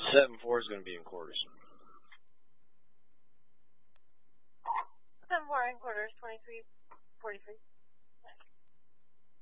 7-4 is going to be in quarters. 7-4 in quarters, 23-43.